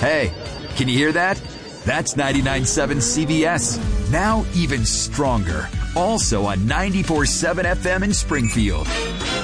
Hey, can you hear that? That's 99.7 CBS. Now even stronger. Also on 94.7 FM in Springfield.